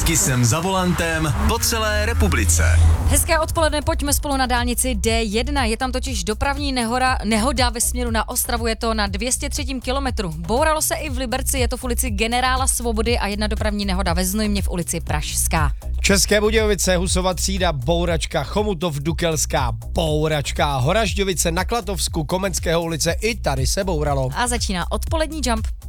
jsem za volantem po celé republice. Hezké odpoledne, pojďme spolu na dálnici D1. Je tam totiž dopravní nehoda ve směru na Ostravu, je to na 203. kilometru. Bouralo se i v Liberci, je to v ulici Generála Svobody a jedna dopravní nehoda ve Znojmě v ulici Pražská. České Budějovice, Husova třída, bouračka, Chomutov, Dukelská, bouračka, Horažďovice, na Klatovsku, Komenského ulice, i tady se bouralo. A začíná odpolední Jump.